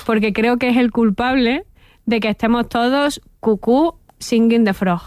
porque creo que es el culpable de que estemos todos cucú singing the frog.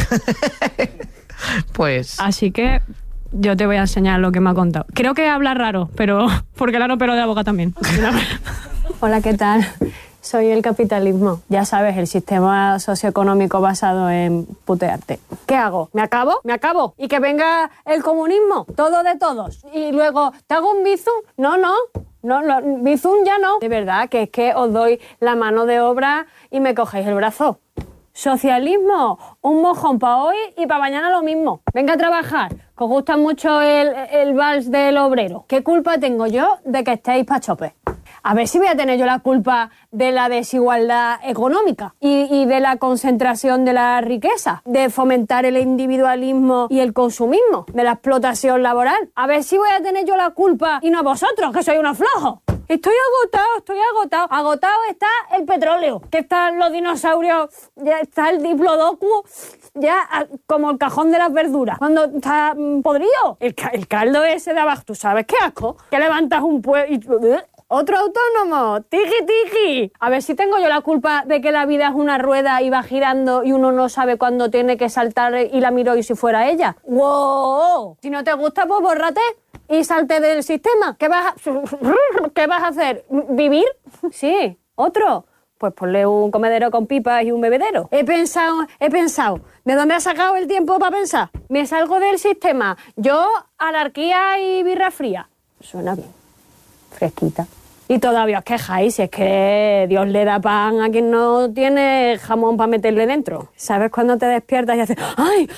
Pues... Así que yo te voy a enseñar lo que me ha contado. Creo que habla raro, pero porque claro, pero de la boca también. Hola, ¿qué tal? Soy el capitalismo. Ya sabes, el sistema socioeconómico basado en putearte. ¿Qué hago? ¿Me acabo? ¿Me acabo? ¿Y que venga el comunismo? Todo de todos. Y luego, ¿te hago un bizum? No, bizum ya no. De verdad, que es que os doy la mano de obra y me cogéis el brazo. Socialismo, un mojón para hoy y para mañana lo mismo. Venga a trabajar, que os gusta mucho el vals del obrero. ¿Qué culpa tengo yo de que estéis pa' chope? A ver si voy a tener yo la culpa de la desigualdad económica y de la concentración de la riqueza, de fomentar el individualismo y el consumismo, de la explotación laboral. A ver si voy a tener yo la culpa y no vosotros, que sois unos flojos. Estoy agotado. Agotado está el petróleo, que están los dinosaurios, ya está el diplodocus, ya como el cajón de las verduras, cuando está podrido. El caldo ese de abajo, ¿tú sabes qué asco? Que levantas un pueblo y... Otro autónomo, tiji. A ver si tengo yo la culpa de que la vida es una rueda y va girando y uno no sabe cuándo tiene que saltar y la miro y si fuera ella. ¡Wow! Si no te gusta, pues bórrate y salte del sistema. ¿Qué vas a hacer? ¿Vivir? Sí. ¿Otro? Pues ponle un comedero con pipas y un bebedero. He pensado. ¿De dónde has sacado el tiempo para pensar? Me salgo del sistema. Yo, anarquía y birra fría. Suena bien. Fresquita. Y todavía os quejáis, si es que Dios le da pan a quien no tiene jamón para meterle dentro. ¿Sabes cuando te despiertas y haces ¡ay!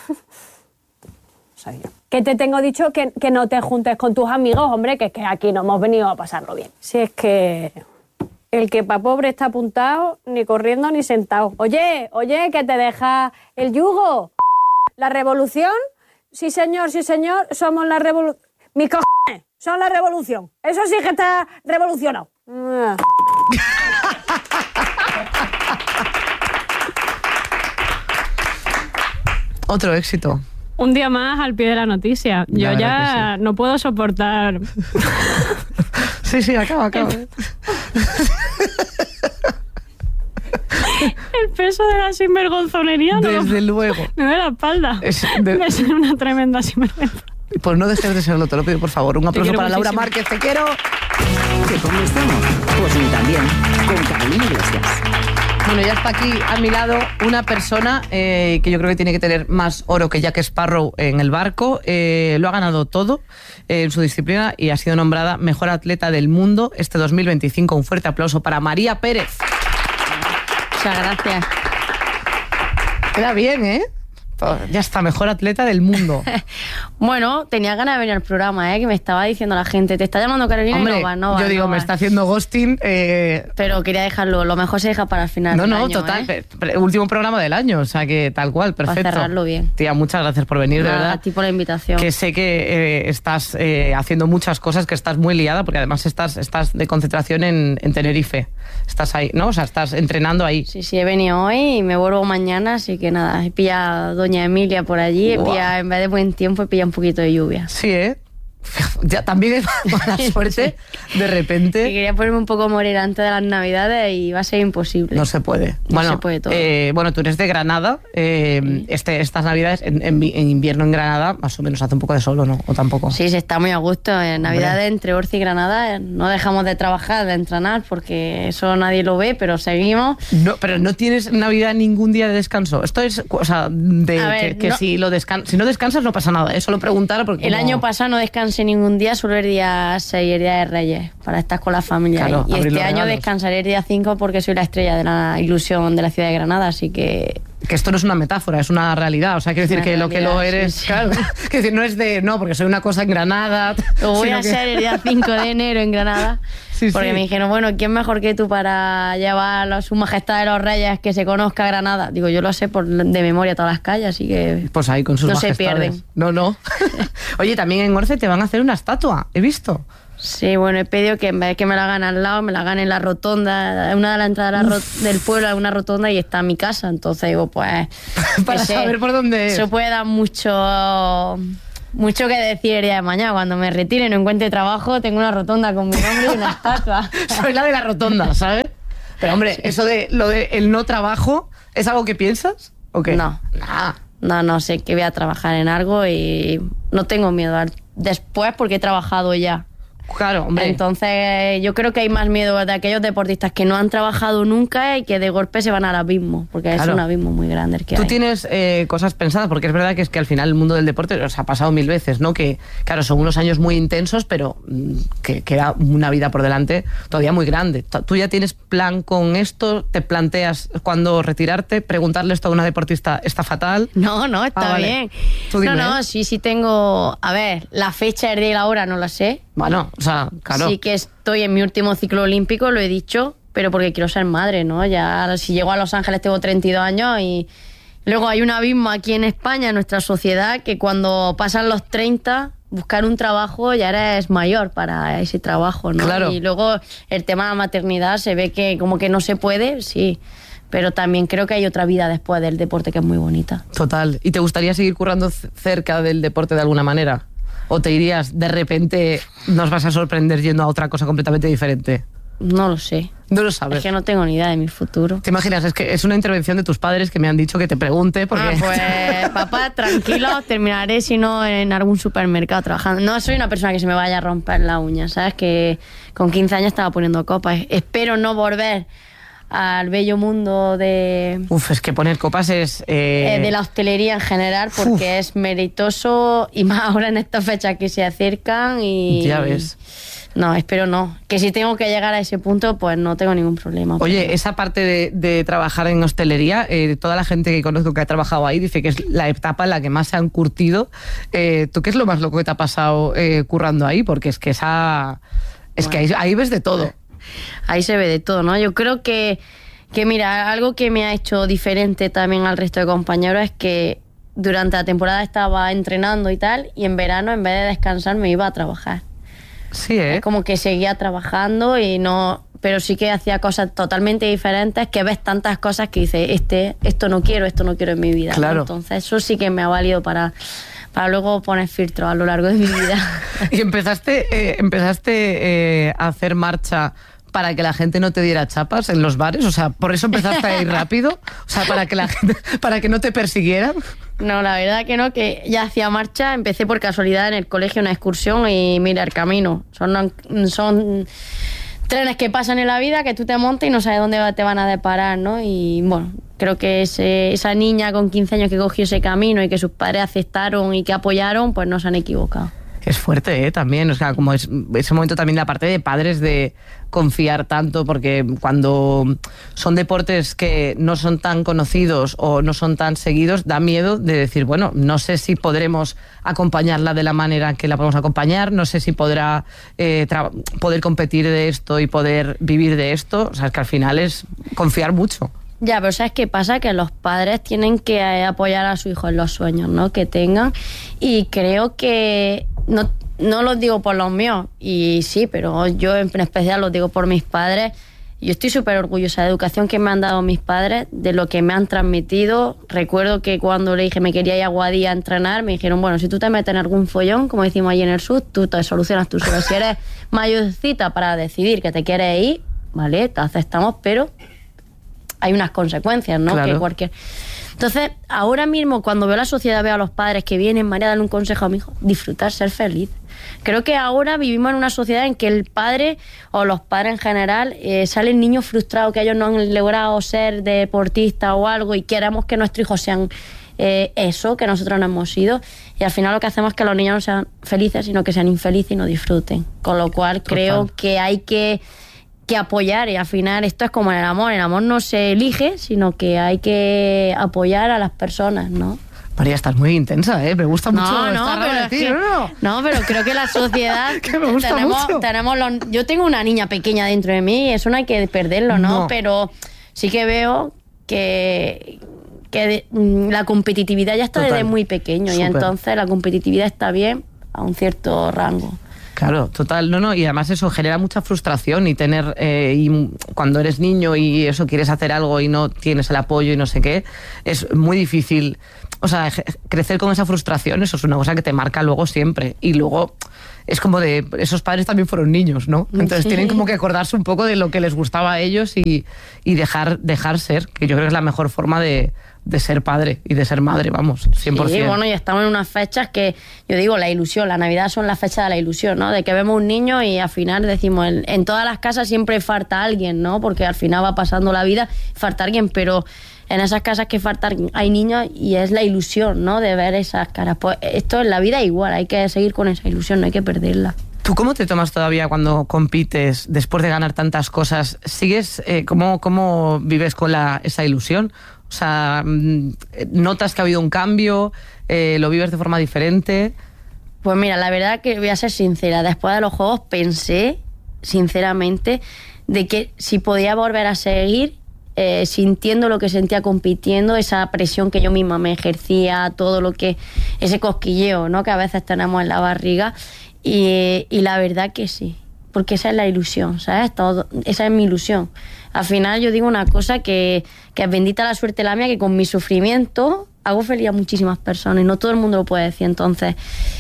Soy yo. Que te tengo dicho que no te juntes con tus amigos, hombre, que es que aquí no hemos venido a pasarlo bien. Si es que el que pa' pobre está apuntado, ni corriendo ni sentado. Oye, que te deja el yugo. ¿La revolución? Sí, señor, somos la revolución. Mis cojones son la revolución. Eso sí que está revolucionado. Otro éxito. Un día más al pie de la noticia. Yo ya no puedo soportar. Sí, acaba. El peso de la sinvergonzonería, ¿no? Desde luego. Me duele la espalda. Me es una tremenda sinvergüenza. Pues no dejes de serlo, te lo pido, por favor. Un aplauso para Laura Márquez, te quiero. ¿Que cómo estamos? Pues ni tan bien, con Carolina Iglesias. Bueno, ya está aquí a mi lado una persona que yo creo que tiene que tener más oro que Jack Sparrow en el barco. Lo ha ganado todo en su disciplina y ha sido nombrada mejor atleta del mundo este 2025. Un fuerte aplauso para María Pérez. Muchas gracias. Queda bien, ¿eh? Ya está, mejor atleta del mundo. Bueno, tenía ganas de venir al programa, que me estaba diciendo la gente, te está llamando Carolina. Hombre, y no va. Yo digo, me está haciendo ghosting. Pero quería dejarlo, lo mejor se deja para el final del año. Total, último programa del año, o sea que tal cual, perfecto. Para cerrarlo bien. Tía, muchas gracias por venir, de verdad. A ti por la invitación. Que sé que estás haciendo muchas cosas, que estás muy liada, porque además estás de concentración en Tenerife. Estás ahí, ¿no? O sea, estás entrenando ahí. Sí, he venido hoy y me vuelvo mañana, así que nada, he pillado a Doña Emilia por allí, he pillado, en vez de buen tiempo, he pillado un poquito de lluvia. Sí, ¿eh? Ya también es mala suerte, de repente. Que quería ponerme un poco morena antes de las Navidades y va a ser imposible. No se puede. No se puede todo. Bueno, tú eres de Granada. Estas Navidades, en invierno en Granada, más o menos hace un poco de sol, ¿o no? ¿O tampoco? Sí, se está muy a gusto. En Navidades, entre Orci y Granada, no dejamos de trabajar, de entrenar, porque eso nadie lo ve, pero seguimos. No, pero no tienes Navidad ningún día de descanso. Esto es, o sea, si no descansas no pasa nada. Eso lo preguntara porque... El año pasado no descansé ningún día, solo el día 6, el día de Reyes, para estar con la familia. Claro, y este año descansaré el día 5 porque soy la estrella de la ilusión de la ciudad de Granada, así que... Que esto no es una metáfora, es una realidad. O sea, quiero decir que realidad, lo que lo eres... Sí. Claro, quiero decir, no es de... No, porque soy una cosa en Granada... Lo voy a ser el día 5 de enero en Granada. Porque me dijeron, bueno, ¿quién mejor que tú para llevar a su majestad de los reyes que se conozca Granada? Digo, yo lo sé de memoria todas las calles, así que... Pues ahí con sus majestades. No se pierden. No. Oye, también en Orce te van a hacer una estatua, he visto. Sí, bueno, he pedido que en vez de que me la hagan al lado, me la hagan en la rotonda, una de las entradas del pueblo, hay una rotonda y está en mi casa, entonces digo, pues... Para saber por dónde es. Eso puede dar mucho mucho que decir el día de mañana. Cuando me retire y no encuentre trabajo, tengo una rotonda con mi nombre y una estatua. Soy la de la rotonda, ¿sabes? Pero hombre, eso de lo de el no trabajo, ¿es algo que piensas? ¿O qué? No. No, sé que voy a trabajar en algo y no tengo miedo después porque he trabajado ya. Claro, hombre. Entonces yo creo que hay más miedo de aquellos deportistas que no han trabajado nunca y que de golpe se van al abismo, porque claro, es un abismo muy grande el que hay. Tú tienes cosas pensadas, porque es verdad que al final el mundo del deporte os ha pasado 1000 veces, ¿no? Que claro, son unos años muy intensos, pero que queda una vida por delante todavía muy grande. ¿Tú ya tienes plan con esto? ¿Te planteas cuándo retirarte? ¿Preguntarle esto a una deportista está fatal? No, está bien. Tú dime. No, sí tengo... A ver, la fecha, el día y la hora no la sé. Bueno, o sea, claro. Sí que estoy en mi último ciclo olímpico, lo he dicho, pero porque quiero ser madre, ¿no? Ya si llego a Los Ángeles tengo 32 años y luego hay un abismo aquí en España, en nuestra sociedad, que cuando pasan los 30, buscar un trabajo ya eres mayor para ese trabajo, ¿no? Claro. Y luego el tema de la maternidad se ve que como que no se puede, sí, pero también creo que hay otra vida después del deporte que es muy bonita. Total. ¿Y te gustaría seguir currando cerca del deporte de alguna manera? ¿O te irías, de repente, nos vas a sorprender yendo a otra cosa completamente diferente? No lo sé. No lo sabes. Es que no tengo ni idea de mi futuro. ¿Te imaginas? Es que es una intervención de tus padres que me han dicho que te pregunte porque... Pues, papá, tranquilo, terminaré si no en algún supermercado trabajando. No soy una persona que se me vaya a romper la uña, ¿sabes? Que con 15 años estaba poniendo copas. Espero no volver al bello mundo de... Es que poner copas es... de la hostelería en general, porque es meritoso y más ahora en estas fechas que se acercan y... Ya ves. No, espero no. Que si tengo que llegar a ese punto, pues no tengo ningún problema. Oye, pero... esa parte de trabajar en hostelería, toda la gente que conozco que ha trabajado ahí dice que es la etapa en la que más se han curtido. ¿Tú qué es lo más loco que te ha pasado currando ahí? Porque es que que ahí ves de todo. Ahí se ve de todo, ¿no? Yo creo que mira, algo que me ha hecho diferente también al resto de compañeros es que durante la temporada estaba entrenando y tal, y en verano, en vez de descansar, me iba a trabajar. Sí, ¿eh? Es como que seguía trabajando y no... Pero sí que hacía cosas totalmente diferentes, que ves tantas cosas que dices, esto no quiero en mi vida. Claro. ¿No? Entonces eso sí que me ha valido para luego poner filtros a lo largo de mi vida. ¿Y empezaste a hacer marcha para que la gente no te diera chapas en los bares? O sea, ¿por eso empezaste a ir rápido? O sea, para que no te persiguieran. No, la verdad que no, que ya hacía marcha. Empecé por casualidad en el colegio una excursión y mira el camino. Son trenes que pasan en la vida, que tú te montas y no sabes dónde te van a deparar, ¿no? Y bueno, creo que esa niña con 15 años que cogió ese camino y que sus padres aceptaron y que apoyaron, pues no se han equivocado. Es fuerte, también, o sea, como ese momento también la parte de padres de confiar tanto, porque cuando son deportes que no son tan conocidos o no son tan seguidos, da miedo de decir, bueno, no sé si podremos acompañarla de la manera que la podemos acompañar, no sé si podrá poder competir de esto y poder vivir de esto, o sea, es que al final es confiar mucho. Ya, pero ¿sabes qué pasa? Que los padres tienen que apoyar a su hijo en los sueños, ¿no? Que tengan, y creo que no los digo por los míos, y sí, pero yo en especial los digo por mis padres. Yo estoy súper orgullosa de la educación que me han dado mis padres, de lo que me han transmitido. Recuerdo que cuando le dije me quería ir a Guadí a entrenar, me dijeron, bueno, si tú te metes en algún follón, como decimos allí en el sur, tú te solucionas tú solo. Si eres mayorcita para decidir que te quieres ir, vale, te aceptamos, pero hay unas consecuencias, ¿no? Claro. Que cualquier... Entonces, ahora mismo, cuando veo la sociedad, veo a los padres que vienen, María, darle un consejo a mi hijo, disfrutar, ser feliz. Creo que ahora vivimos en una sociedad en que el padre, o los padres en general, salen niños frustrados que ellos no han logrado ser deportistas o algo, y queremos que nuestros hijos sean eso, que nosotros no hemos sido, y al final lo que hacemos es que los niños no sean felices, sino que sean infelices y no disfruten. Con lo cual, creo que hay que apoyar, y al final esto es como en el amor no se elige, sino que hay que apoyar a las personas, ¿no? María, estás muy intensa, me gusta mucho No, pero creo que la sociedad que me gusta mucho. Yo tengo una niña pequeña dentro de mí y eso no hay que perderlo, ¿no? Pero sí que veo que la competitividad ya está desde muy pequeño. Súper. Y entonces la competitividad está bien a un cierto rango. Claro, total, y además eso genera mucha frustración y tener, y cuando eres niño y eso quieres hacer algo y no tienes el apoyo y no sé qué, es muy difícil. o sea, crecer con esa frustración, eso es una cosa que te marca luego siempre. Y luego es como de, esos padres también fueron niños, ¿no? Entonces tienen como que acordarse un poco de lo que les gustaba a ellos y dejar ser, que yo creo que es la mejor forma de ser padre y de ser madre, vamos, 100%. Sí, bueno, y estamos en unas fechas que, yo digo, la ilusión, la Navidad son las fechas de la ilusión, ¿no? De que vemos un niño y al final decimos, en todas las casas siempre falta alguien, ¿no? Porque al final va pasando la vida, falta alguien, pero en esas casas que faltan hay niños y es la ilusión, ¿no? De ver esas caras. Pues esto en la vida igual, hay que seguir con esa ilusión, no hay que perderla. ¿Tú cómo te tomas todavía cuando compites después de ganar tantas cosas? ¿Sigues, cómo vives con esa ilusión? O sea, ¿notas que ha habido un cambio? ¿Lo vives de forma diferente? Pues mira, la verdad que voy a ser sincera. Después de los Juegos pensé, sinceramente, de que si podía volver a seguir sintiendo lo que sentía compitiendo, esa presión que yo misma me ejercía, todo lo que, ese cosquilleo, ¿no? Que a veces tenemos en la barriga. Y la verdad que sí, porque esa es la ilusión, ¿sabes? Esa es mi ilusión. Al final yo digo una cosa que es bendita la suerte la mía, que con mi sufrimiento hago feliz a muchísimas personas y no todo el mundo lo puede decir. Entonces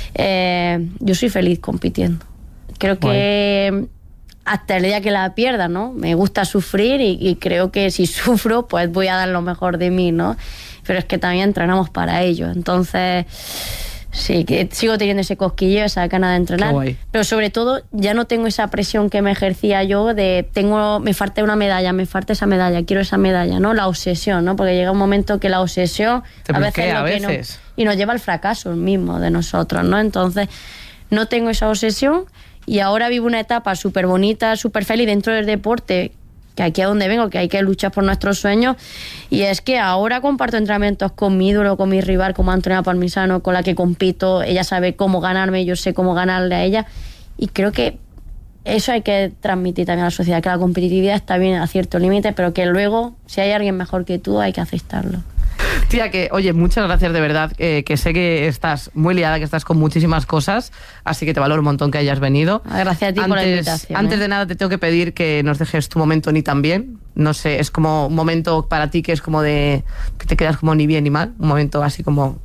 yo soy feliz compitiendo. Creo que hasta el día que la pierda, ¿no? Me gusta sufrir y creo que si sufro pues voy a dar lo mejor de mí, ¿no? Pero es que también entrenamos para ello. Entonces sí, que sigo teniendo ese cosquilleo, esa gana de entrenar. Pero sobre todo ya no tengo esa presión que me ejercía yo de me falta una medalla, me falta esa medalla, quiero esa medalla, ¿no? La obsesión, ¿no? Porque llega un momento que la obsesión a veces y nos lleva al fracaso mismo de nosotros, ¿no? Entonces no tengo esa obsesión y ahora vivo una etapa súper bonita, súper feliz dentro del deporte, que aquí es donde vengo, que hay que luchar por nuestros sueños, y es que ahora comparto entrenamientos con mi ídolo, con mi rival, como Antonella Palmisano, con la que compito. Ella sabe cómo ganarme, yo sé cómo ganarle a ella, y creo que eso hay que transmitir también a la sociedad, que la competitividad está bien a cierto límite, pero que luego, si hay alguien mejor que tú, hay que aceptarlo. Tía, que oye, muchas gracias de verdad, que sé que estás muy liada, que estás con muchísimas cosas, así que te valoro un montón que hayas venido. Gracias a ti por la invitación. Antes de nada te tengo que pedir que nos dejes tu momento ni tan bien. No sé, es como un momento para ti que es como de que te quedas como ni bien ni mal, un momento así como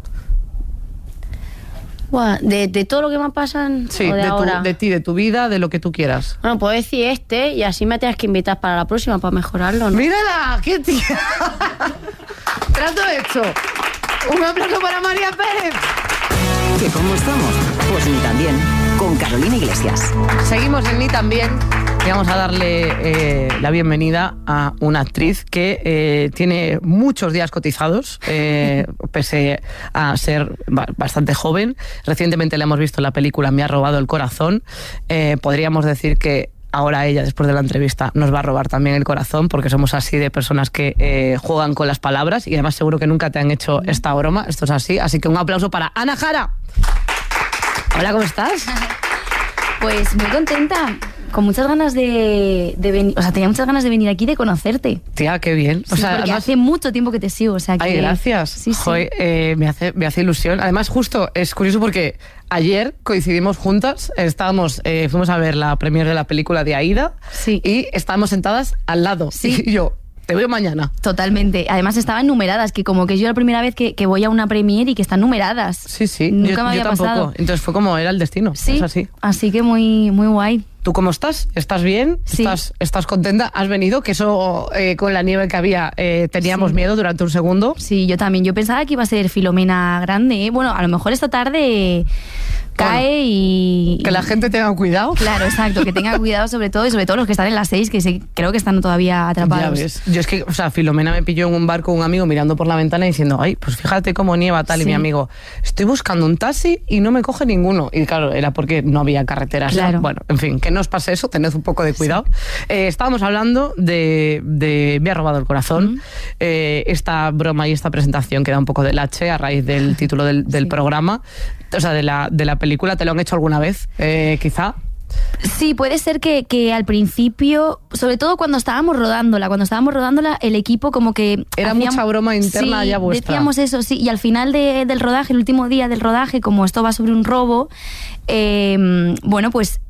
de todo lo que me pasa sí, o de ti, de tu vida, de lo que tú quieras. Bueno, puedo decir y así me tienes que invitar para la próxima para mejorarlo, ¿no? ¡Mírala! ¡Qué tía! Trato hecho. Un aplauso para María Pérez. ¿Que cómo estamos? Pues ni tan bien, con Carolina Iglesias. Seguimos en Ni tan bien y vamos a darle la bienvenida a una actriz que tiene muchos días cotizados, pese a ser bastante joven. Recientemente la hemos visto en la película Me ha robado el corazón. Podríamos decir que ahora ella, después de la entrevista, nos va a robar también el corazón, porque somos así de personas que juegan con las palabras, y además seguro que nunca te han hecho esta broma. Esto es así. Así que un aplauso para Ana Jara. Hola, ¿cómo estás? Pues muy contenta, con muchas ganas de venir, o sea, tenía muchas ganas de venir aquí, de conocerte. Tía, qué bien. O sea, porque además, hace mucho tiempo que te sigo, o sea que... Ay, gracias. Sí, Joder, me hace ilusión. Además, justo, es curioso porque ayer coincidimos juntas, fuimos a ver la premiere de la película de Aída, y estábamos sentadas al lado. Sí. Y yo, te veo mañana. Totalmente. Además estaban numeradas, que como que yo la primera vez que voy a una premiere y que están numeradas. Sí. Nunca me había tampoco. pasado. Entonces fue como era el destino. Sí, es así. Así que muy, muy guay. ¿Tú cómo estás? ¿Estás bien? Sí. ¿Estás contenta? ¿Has venido? Que eso con la nieve que había teníamos miedo durante un segundo. Sí, yo también. Yo pensaba que iba a ser Filomena grande, ¿eh? Bueno, a lo mejor esta tarde cae y... Que la gente tenga cuidado. Claro, exacto, que tenga cuidado sobre todo, y sobre todo los que están en las 6, que creo que están todavía atrapados. Ya ves. Yo es que, o sea, Filomena me pilló en un bar con un amigo mirando por la ventana diciendo, ay, pues fíjate cómo nieva tal, y mi amigo, estoy buscando un taxi y no me coge ninguno. Y claro, era porque no había carreteras. Claro. Bueno, en fin, que no os pase eso, tened un poco de cuidado. Estábamos hablando de Me ha robado el corazón, esta broma y esta presentación que da un poco del H a raíz del título del programa, o sea, de la película. ¿Te lo han hecho alguna vez, quizá? Sí, puede ser que al principio, sobre todo cuando estábamos rodándola, el equipo como que... Era mucha broma interna ya vuestra. Decíamos eso, sí, y al final del rodaje, el último día del rodaje, como esto va sobre un robo, bueno, pues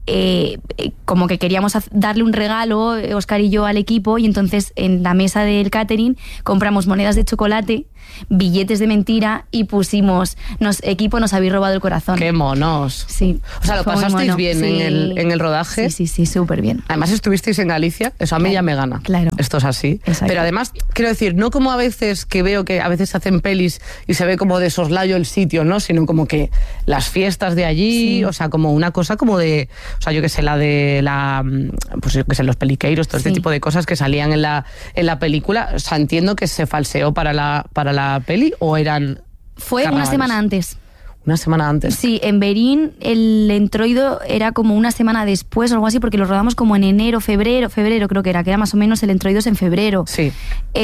como que queríamos darle un regalo, Óscar y yo, al equipo, y entonces en la mesa del catering compramos monedas de chocolate, billetes de mentira y pusimos, equipo, nos habéis robado el corazón. ¡Qué monos! Sí. O sea, ¿lo pasasteis bien sí. en el rodaje? Sí, súper bien. Además estuvisteis en Galicia, eso a mí ya me gana. Claro. Esto es así. Exacto. Pero además, quiero decir, no como a veces que veo que a veces hacen pelis y se ve como de soslayo el sitio, ¿no? Sino como que las fiestas de allí, Sí. o sea, como una cosa como de, o sea, yo que sé, pues yo que sé, los peliqueiros, todo este Sí. tipo de cosas que salían en la película. O sea, entiendo que se falseó para la peli o eran Fue carnavales. una semana antes. Una semana antes. Sí, en Berín el entroido era como una semana después o algo así, porque lo rodamos como en enero, febrero creo que era más o menos, el entroido es en febrero. Sí.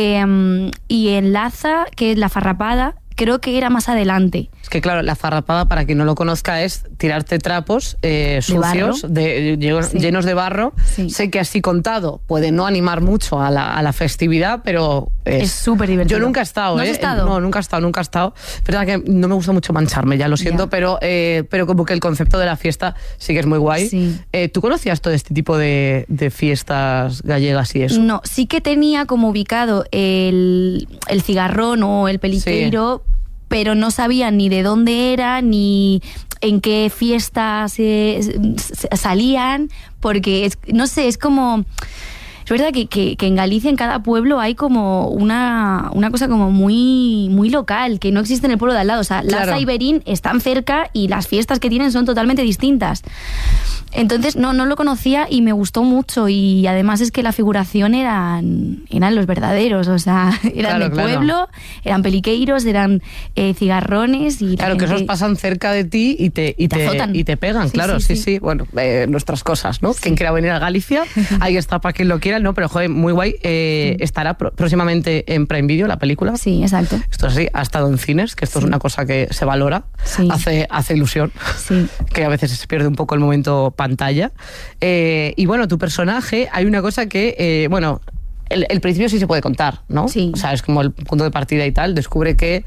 Y en Laza, que es la farrapada, creo que era más adelante. Es que claro, la farrapada, para quien no lo conozca, es tirarte trapos sucios, Sí. llenos de barro. Sí. Sé que así contado puede no animar mucho a la festividad, pero Es súper divertido. Yo nunca he estado, ¿No has estado? No, nunca he estado. Pero es verdad que no me gusta mucho mancharme, ya lo siento, Ya. pero como que el concepto de la fiesta sí que es muy guay. Sí. ¿Tú conocías todo este tipo de fiestas gallegas y eso? No, sí que tenía como ubicado el cigarrón o el peliqueiro, pero no sabía ni de dónde era, ni en qué fiestas salían, porque, no sé, es como... Es verdad que en Galicia, en cada pueblo, hay como una cosa como muy, muy local, que no existe en el pueblo de al lado. O sea, Claro. Laza y Berín están cerca y las fiestas que tienen son totalmente distintas. Entonces no lo conocía y me gustó mucho, y además es que la figuración eran los verdaderos, o sea, eran Claro, de pueblo, eran peliqueiros, eran cigarrones y Claro, la que gente... esos pasan cerca de ti y te azotan. y te pegan, Sí, claro, sí, sí. sí. Bueno, nuestras cosas, ¿no? Quien quiera venir a Galicia, ahí está para quien lo quiera, ¿no? Pero, joder, muy guay. Estará próximamente en Prime Video la película. Sí, exacto. Esto es así, ha estado en cines, que esto es una cosa que se valora, Sí. hace ilusión, Sí. que a veces se pierde un poco el momento pantalla. Y bueno, tu personaje, hay una cosa que, bueno, el principio sí se puede contar, ¿no? Sí. O sea, es como el punto de partida y tal. Descubre que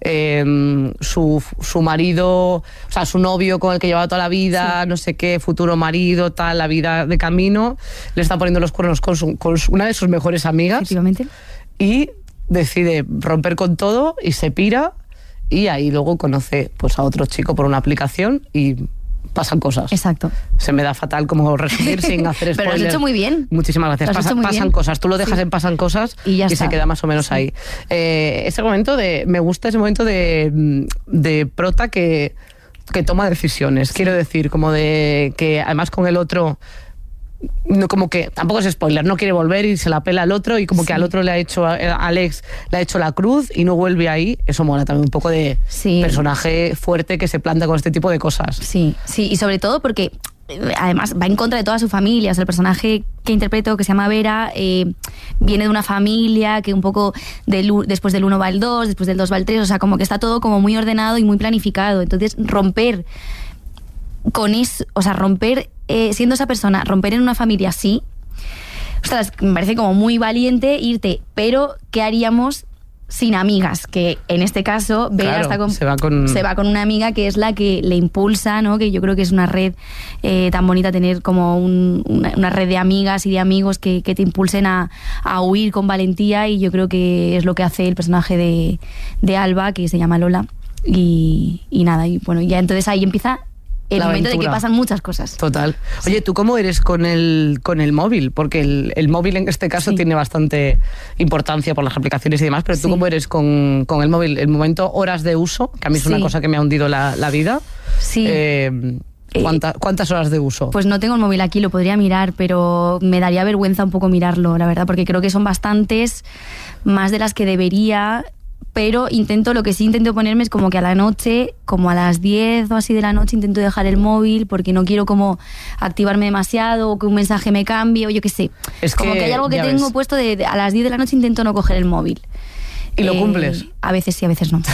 su marido, o sea, su novio con el que llevaba toda la vida, no sé qué, futuro marido, tal, la vida de camino, le está poniendo los cuernos con una de sus mejores amigas. Efectivamente. Y decide romper con todo y se pira, y ahí luego conoce pues a otro chico por una aplicación y pasan cosas. Exacto. Se me da fatal como resumir sin hacer spoilers. Pero lo has hecho muy bien. Muchísimas gracias. Lo has hecho muy Pasan bien. cosas. Tú lo dejas Sí. en pasan cosas Y ya está. se queda más o menos ahí. Ese momento me gusta ese momento de prota que toma decisiones. Quiero decir, como de que además con el otro... No, como que tampoco es spoiler, no quiere volver y se la pela al otro, y como que al otro le ha hecho, Alex le ha hecho la cruz y no vuelve ahí. Eso mola también un poco de personaje fuerte que se planta con este tipo de cosas. Sí, y sobre todo porque además va en contra de toda su familia. O sea, el personaje que interpreto, que se llama Vera, viene de una familia que un poco después del 1 va el 2, después del 2 va el 3, o sea, como que está todo como muy ordenado y muy planificado. Entonces, romper con eso, o sea, romper siendo esa persona, romper en una familia así, ostras, me parece como muy valiente irte, pero ¿qué haríamos sin amigas? Que en este caso Vera Claro, está se va con una amiga que es la que le impulsa, ¿no? Que yo creo que es una red tan bonita, tener como una red de amigas y de amigos que te impulsen a huir con valentía, y yo creo que es lo que hace el personaje de Alba, que se llama Lola, y nada, y bueno, ya entonces ahí empieza el La momento aventura. de que pasan muchas cosas. Total. Oye, ¿tú cómo eres con el móvil? Porque el móvil en este caso tiene bastante importancia por las aplicaciones y demás, pero ¿tú cómo eres con el móvil? El momento horas de uso, que a mí es una cosa que me ha hundido la vida. Sí. ¿Cuántas horas de uso? Pues no tengo el móvil aquí, lo podría mirar, pero me daría vergüenza un poco mirarlo, la verdad, porque creo que son bastantes, más de las que debería. Pero lo que sí intento ponerme es como que a la noche, como a las 10 o así de la noche, intento dejar el móvil, porque no quiero como activarme demasiado, o que un mensaje me cambie, o yo qué sé. Es como que hay algo que tengo puesto a las 10 de la noche, intento no coger el móvil. ¿Y lo cumples? A veces sí, a veces no.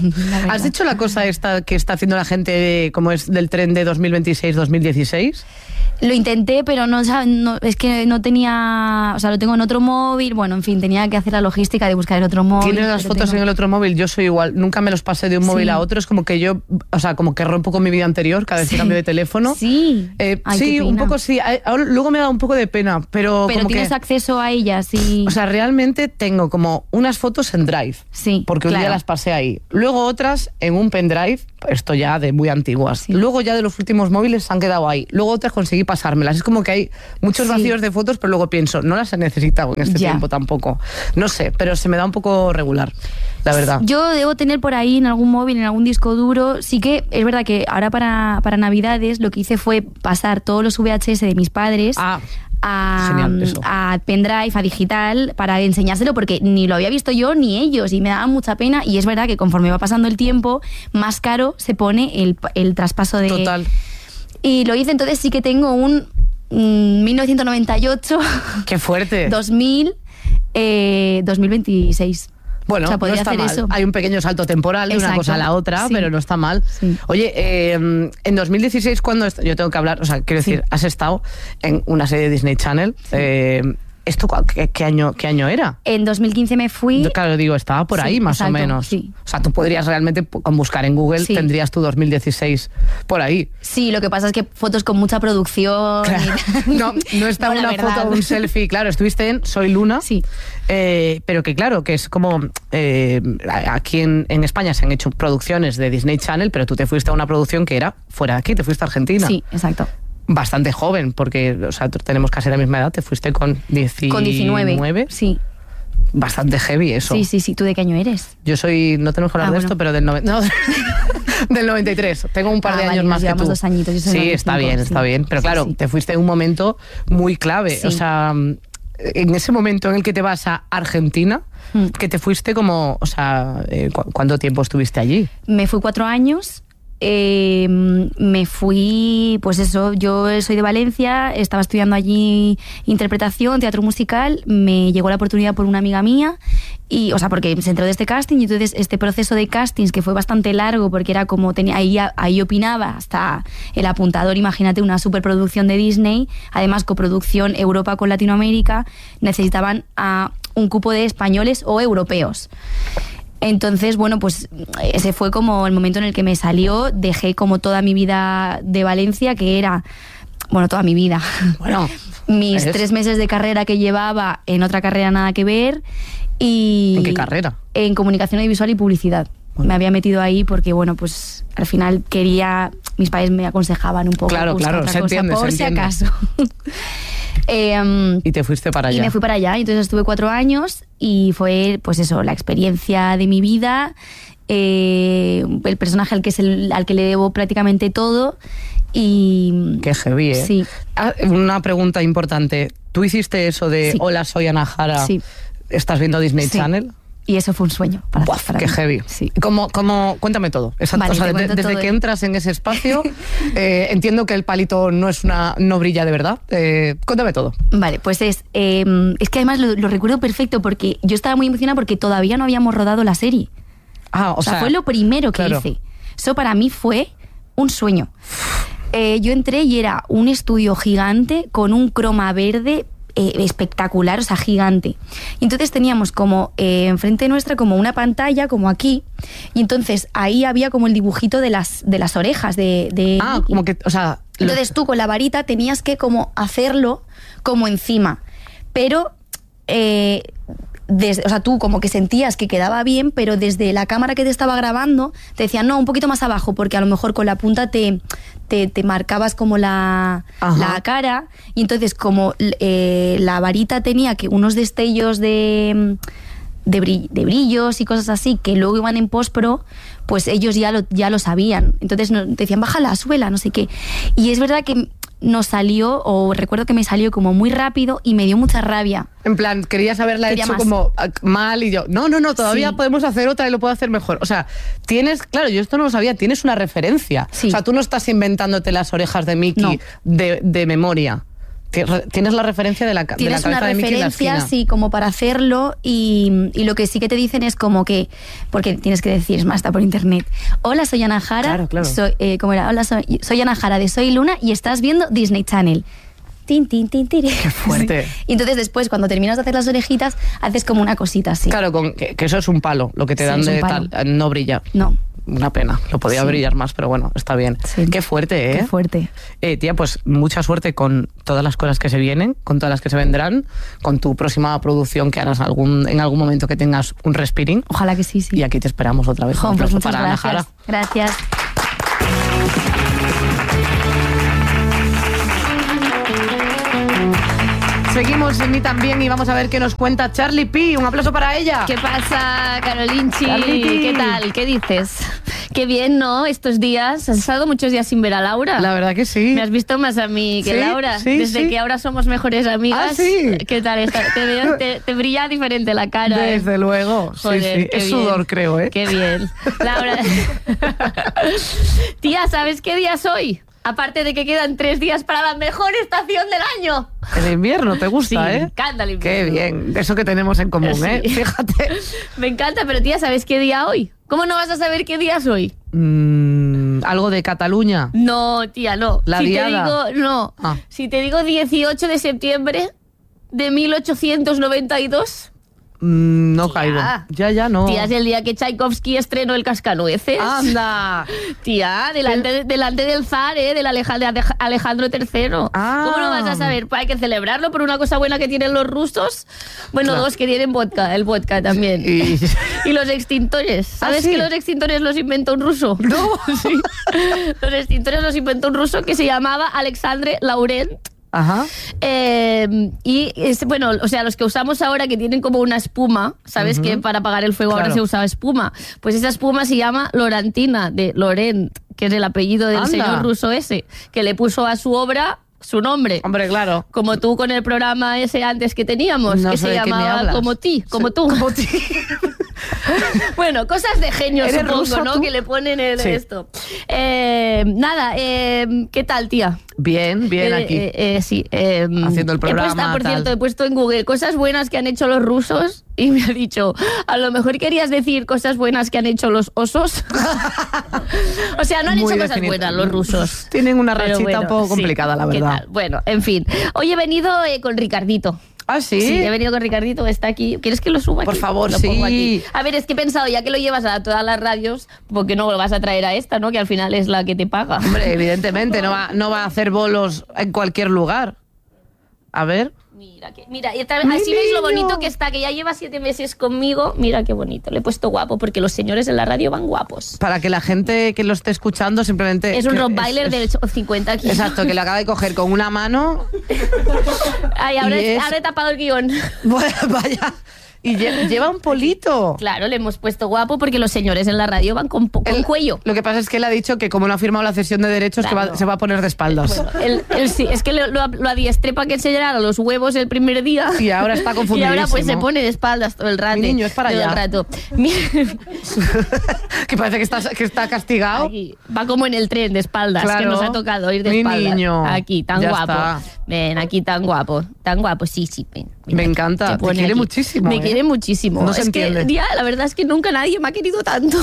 ¿Has hecho la cosa esta que está haciendo la gente como es del tren de 2026-2016? Lo intenté, pero no, es que no tenía... O sea, lo tengo en otro móvil. Bueno, en fin, tenía que hacer la logística de buscar el otro móvil. ¿Tienes las fotos en el otro móvil? Yo soy igual. Nunca me los pasé de un móvil a otro. Es como que yo... O sea, como que rompo con mi vida anterior cada vez que cambio de teléfono. Sí. Sí, un poco sí. Luego me da un poco de pena, pero como tienes acceso a ellas, sí. O sea, realmente tengo como unas fotos en Drive. Sí, porque un día las pasé ahí. Luego otras en un pendrive, esto ya de muy antiguas. Sí. Luego ya de los últimos móviles se han quedado ahí. Luego otras conseguí pasármelas. Es como que hay muchos vacíos de fotos, pero luego pienso, no las he necesitado en este tiempo tampoco. No sé, pero se me da un poco regular, la verdad. Yo debo tener por ahí en algún móvil, en algún disco duro. Sí que es verdad que ahora para Navidades lo que hice fue pasar todos los VHS de mis padres a pendrive, a digital, para enseñárselo, porque ni lo había visto yo ni ellos, y me daba mucha pena. Y es verdad que conforme va pasando el tiempo, más caro se pone el traspaso de... Total. Y lo hice, entonces sí que tengo un 1998... ¡Qué fuerte! 2000, 2026. Bueno, o sea, no está mal. eso. Hay un pequeño salto temporal de una cosa a la otra, pero no está mal. Sí. Oye, en 2016, yo tengo que hablar, o sea, quiero decir, has estado en una serie de Disney Channel. ¿Esto qué año era? En 2015 me fui. Claro, digo, estaba por ahí más o menos. Sí. O sea, tú podrías realmente, con buscar en Google, tendrías tu 2016. Por ahí. Sí, lo que pasa es que fotos con mucha producción. Claro. No está una foto, un selfie. Claro, estuviste en Soy Luna. Sí. Pero que claro, que es como... aquí en España se han hecho producciones de Disney Channel, pero tú te fuiste a una producción que era fuera de aquí, te fuiste a Argentina. Sí, exacto. Bastante joven, porque o sea, tenemos casi la misma edad, te fuiste con 19. Con 19, sí. Bastante heavy eso. Sí. ¿Tú de qué año eres? Yo soy, no tenemos que hablar de esto, pero del 93. Tengo un par de años más que tú. 2 añitos. Yo soy sí, 95, está bien. Pero claro, te fuiste en un momento muy clave. Sí. O sea, en ese momento en el que te vas a Argentina, que te fuiste como, o sea, ¿cuánto tiempo estuviste allí? Me fui 4 años. Me fui, pues eso, yo soy de Valencia, estaba estudiando allí interpretación, teatro musical, me llegó la oportunidad por una amiga mía, y, o sea, porque se entró de este casting, y entonces este proceso de castings, que fue bastante largo, porque era como, ahí opinaba hasta el apuntador, imagínate, una superproducción de Disney, además coproducción Europa con Latinoamérica, necesitaban a un cupo de españoles o europeos. Entonces, bueno, pues ese fue como el momento en el que me salió. Dejé como toda mi vida de Valencia, que era, bueno, toda mi vida. Bueno, mis 3 meses de carrera que llevaba en otra carrera nada que ver. Y ¿en qué carrera? En comunicación audiovisual y publicidad. Bueno. Me había metido ahí porque, bueno, pues al final mis padres me aconsejaban un poco. Claro, otra se cosa entiende, por si acaso. Y te fuiste para allá. Y me fui para allá, y entonces estuve 4 años y fue, pues eso, la experiencia de mi vida, el personaje al que le debo prácticamente todo. Y qué heavy, ¿eh? Sí. Una pregunta importante. ¿Tú hiciste eso de hola, soy Ana Jara? Sí. ¿Estás viendo Disney Channel? Y eso fue un sueño para qué mí. Heavy. Sí. Cuéntame todo. Vale, o sea, desde que entras en ese espacio, entiendo que el palito no brilla de verdad. Cuéntame todo. Vale, pues es que además lo recuerdo perfecto, porque yo estaba muy emocionada porque todavía no habíamos rodado la serie. O sea, fue lo primero que hice. Eso para mí fue un sueño. Yo entré y era un estudio gigante con un croma verde espectacular, o sea, gigante. Y entonces teníamos como enfrente nuestra como una pantalla, como aquí, y entonces ahí había como el dibujito de las orejas de como que, o sea... Entonces tú con la varita tenías que como hacerlo como encima, pero... o sea, tú como que sentías que quedaba bien, pero desde la cámara que te estaba grabando te decían, no, un poquito más abajo, porque a lo mejor con la punta te marcabas como la cara, y entonces como la varita tenía que unos destellos de brillos y cosas así que luego iban en post-pro, pues ellos ya lo sabían. Entonces te decían, bájala, súbela, no sé qué. Y es verdad que nos salió, o recuerdo que me salió como muy rápido y me dio mucha rabia. En plan, querías haberla hecho más. Como mal, y yo, no, todavía podemos hacer otra y lo puedo hacer mejor. O sea, claro, yo esto no lo sabía, tienes una referencia. Sí. O sea, tú no estás inventándote las orejas de Mickey de memoria. Tienes la referencia de la cabeza de Mickey en la esquina. Tienes una referencia, sí, como para hacerlo y lo que sí que te dicen es como que, porque tienes que decir, es más, está por internet. Hola, soy Ana Jara. Claro. ¿Cómo era? Hola, soy Ana Jara de Soy Luna y estás viendo Disney Channel. Tin, tin, tin, tin. Qué fuerte. Y entonces después, cuando terminas de hacer las orejitas, haces como una cosita así. Claro, que eso es un palo, lo que te dan de tal, no brilla. No. Una pena, lo podía brillar más, pero bueno, está bien. Sí. Qué fuerte, ¿eh? Qué fuerte. Tía, pues mucha suerte con todas las cosas que se vienen, con todas las que se vendrán, con tu próxima producción que harás en algún momento que tengas un respiring. Ojalá que sí. Y aquí te esperamos otra vez. Pues muchas para Ana Jara. Gracias. Seguimos en Mí También y vamos a ver qué nos cuenta Charlie P. Un aplauso para ella. ¿Qué pasa, Carolinchi? Charlie P. ¿Qué tal? ¿Qué dices? Qué bien, ¿no? Estos días. ¿Has estado muchos días sin ver a Laura? La verdad que sí. Me has visto más a mí que ¿Sí? Laura. Sí, Desde sí. que ahora somos mejores amigas. ¿Ah, sí? ¿Qué tal? Te veo, te brilla diferente la cara. Desde luego. Joder, sí. qué Es bien. sudor, creo, ¿eh? Qué bien. Laura. Tía, ¿sabes qué día es hoy? Aparte de que quedan 3 días para la mejor estación del año. El invierno, ¿te gusta, Sí, eh? me encanta el Qué invierno. bien. Eso que tenemos en común, Sí. ¿eh? Fíjate. Me encanta, pero tía, ¿sabes qué día hoy? ¿Cómo no vas a saber qué día es hoy? Algo de Cataluña. No, tía, no. La si diada. te digo, no. Ah. Si te digo 18 de septiembre de 1892, No Tía. caigo. Ya, no. tía, es el día que Tchaikovsky estrenó el Cascanueces. ¡Anda! Tía, delante del zar, de Alejandro III. Ah. ¿Cómo no vas a saber? Pues hay que celebrarlo por una cosa buena que tienen los rusos. Bueno, Claro. 2 que tienen vodka, el vodka también. Y- Y los extintores. ¿Sabes ¿sí? que los extintores los inventó un ruso? No. Sí. Los extintores los inventó un ruso que se llamaba Alexandre Laurent. Ajá. Bueno, o sea, los que usamos ahora que tienen como una espuma, ¿sabes? Que para apagar el fuego ahora Claro. se usaba espuma. Pues esa espuma se llama Lorantina, de Laurent, que es el apellido del Anda. señor ruso ese, que le puso a su obra su nombre. Hombre, claro. Como tú con el programa ese antes que teníamos, No que sé se de qué me llamaba hablas. Como ti, como tú. Como ti. Bueno, cosas de genio, ¿Eres supongo, rusa ¿no? tú? Que le ponen en Sí. esto. Nada, ¿qué tal, tía? Bien aquí. Sí. Haciendo el programa, Por tal. cierto, he puesto en Google cosas buenas que han hecho los rusos y me ha dicho, a lo mejor querías decir cosas buenas que han hecho los osos. O sea, no han Muy hecho cosas definido. buenas los rusos. Tienen una Pero rachita bueno, un poco sí. complicada, la ¿Qué verdad. tal? Bueno, en fin. Hoy he venido con Ricardito. ¿Ah, sí? Sí, he venido con Ricardito, está aquí. ¿Quieres que lo suba Por aquí? favor, Lo pongo sí. aquí. A ver, es que he pensado, ya que lo llevas a todas las radios, ¿por qué no lo vas a traer a esta, no? Que al final es la que te paga. Hombre, evidentemente, no va a hacer bolos en cualquier lugar. A ver. Mira, y así ¡Mi veis lo niño! bonito que está, que ya lleva 7 meses conmigo. Mira qué bonito, le he puesto guapo, porque los señores en la radio van guapos. Para que la gente que lo esté escuchando simplemente... Es un que Rottweiler de 50 kilos. Exacto, que lo acaba de coger con una mano. Ay, Y ahora es- he tapado el guión. Bueno, vaya. Y lleva un polito. Claro, le hemos puesto guapo porque los señores en la radio van con cuello. Lo que pasa es que él ha dicho que como no ha firmado la cesión de derechos, Claro. que se va a poner de espaldas. Bueno, él sí, es que lo adiestré para que enseñara los huevos el primer día. Y ahora está Y confundidísimo. ahora pues se pone de espaldas todo el rato. Mi niño, es para todo allá. el rato. Mira, Que parece que está castigado. aquí, va como en el tren de espaldas, Claro. que nos ha tocado ir de Mi espaldas. niño. Aquí, tan Ya guapo. está. Ven, aquí tan guapo, sí, ven. Me encanta, Se te pone quiere aquí. muchísimo, Me ¿eh? quiere muchísimo. No se es entiende. que, ya, la verdad es que nunca nadie me ha querido tanto.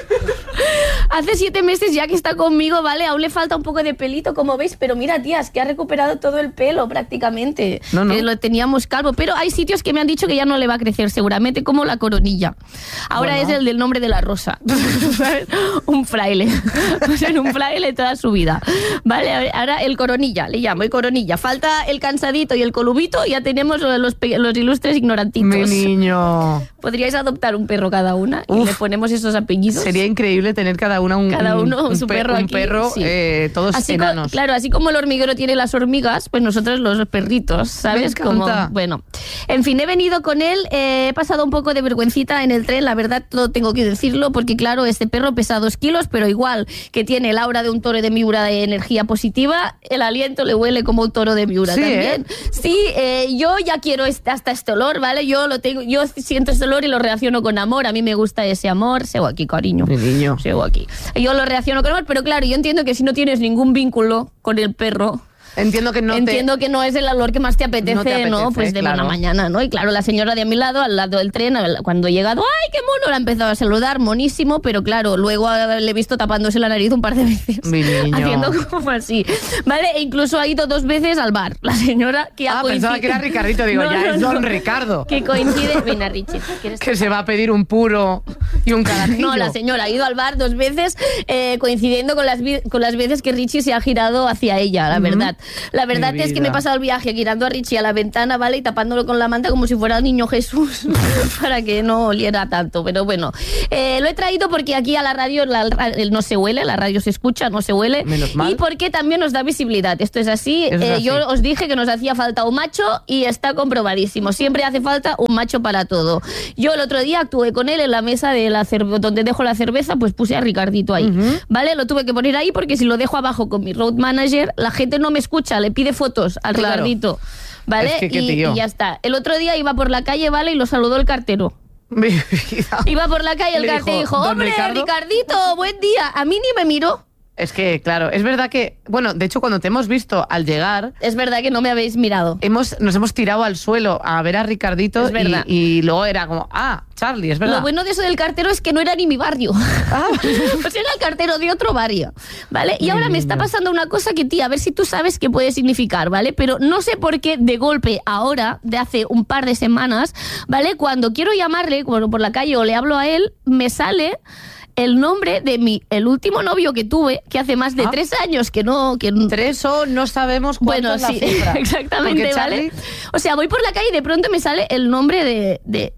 Hace 7 meses ya que está conmigo, ¿vale? Aún le falta un poco de pelito, como veis, pero mira, tía, es que ha recuperado todo el pelo prácticamente. No. Lo teníamos calvo, pero hay sitios que me han dicho que ya no le va a crecer seguramente, como la coronilla. Ahora Bueno. es el del nombre de la rosa. ¿Sabes? Un fraile. Va a ser un fraile toda su vida. Vale, ahora el coronilla, le llamo, el coronilla. Falta el cansadito y el colubito, y ya tenemos los ilustres ignorantitos. Mi niño. ¿Podríais adoptar un perro cada una y Uf. le ponemos esos apellidos? Sería increíble tener cada uno su perro un aquí, perro, sí. todos Así enanos. claro, así como el hormiguero tiene las hormigas, pues nosotros los perritos, ¿sabes? Me encanta. Como, bueno, en fin, he venido con él, he pasado un poco de vergüencita en el tren, la verdad, todo tengo que decirlo, porque claro, este perro pesa 2 kilos, pero igual que tiene el aura de un toro de Miura de energía positiva, el aliento le huele como un toro de Miura Sí, también. Sí, yo ya quiero hasta este olor, ¿vale? Yo siento este olor y lo reacciono con amor, a mí me gusta ese amor, sigo aquí, cariño. Mi niño. Sigo aquí. Yo lo reacciono con amor, pero claro, yo entiendo que si no tienes ningún vínculo con el perro, Entiendo que no es el olor que más te apetece, No te apetece, pues de claro. buena mañana, ¿no? Y claro, la señora de a mi lado, al lado del tren, cuando he llegado, ¡ay, qué mono! La ha empezado a saludar, monísimo, pero claro, luego le he visto tapándose la nariz un par de veces. Mi niño. Haciendo como así, ¿vale? E incluso ha ido 2 veces al bar, la señora que ha coincidido... pensaba que era Ricardito, digo, es don Ricardo. Que coincide... Venga, Richie, ¿quieres Que se va a pedir un puro y un carajillo. No, la señora ha ido al bar 2 veces, coincidiendo con las veces que Richie se ha girado hacia ella, la verdad. La verdad Mi es que me he vida. pasado el viaje girando a Richie a la ventana, ¿vale? Y tapándolo con la manta como si fuera el niño Jesús, para que no oliera tanto. Pero bueno, lo he traído porque aquí a la radio no se huele, la radio se escucha, no se huele. Menos mal. Y porque también nos da visibilidad. Esto es así. Eso es así. Yo os dije que nos hacía falta un macho y está comprobadísimo. Siempre hace falta un macho para todo. Yo el otro día actué con él en la mesa de donde dejo la cerveza, pues puse a Ricardito ahí, ¿vale? Lo tuve que poner ahí porque si lo dejo abajo con mi road manager, la gente no me escucha, le pide fotos al Claro. Ricardito, ¿vale? Es que qué y tío. ya está. El otro día iba por la calle, ¿vale? Y lo saludó el cartero. Mi vida. Iba por la calle, el Le cartero dijo, "Don hombre, Ricardo". Ricardito, buen día. A mí ni me miró. Es que, claro, es verdad que... Bueno, de hecho, cuando te hemos visto al llegar... Es verdad que no me habéis mirado. Nos hemos tirado al suelo a ver a Ricardito Es verdad. y luego era como, Charlie, es verdad. Lo bueno de eso del cartero es que no era ni mi barrio. Pues era el cartero de otro barrio, ¿vale? Y ahora me está pasando una cosa que, tía, a ver si tú sabes qué puede significar, ¿vale? Pero no sé por qué de golpe ahora, de hace un par de semanas, ¿vale? Cuando quiero llamarle, como por la calle o le hablo a él, me sale el nombre de el último novio que tuve, que hace más de 3 años que no... 3 o no sabemos cuánto Bueno, es la sí, cifra. exactamente, Porque ¿vale? Charlie- O sea, voy por la calle y de pronto me sale el nombre de